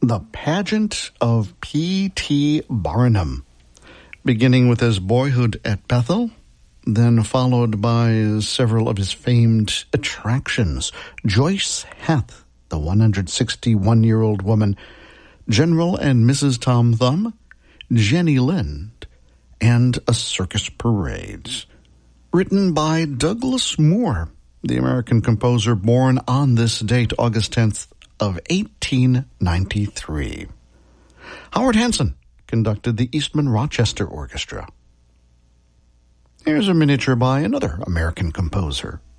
The Pageant of P.T. Barnum, beginning with his boyhood at Bethel, then followed by several of his famed attractions. Joyce Heth, the 161-year-old woman, General and Mrs. Tom Thumb, Jenny Lind, and a circus parade. Written by Douglas Moore, the American composer born on this date, August 10th of 1893. Howard Hanson conducted the Eastman Rochester Orchestra. Here's a miniature by another American composer,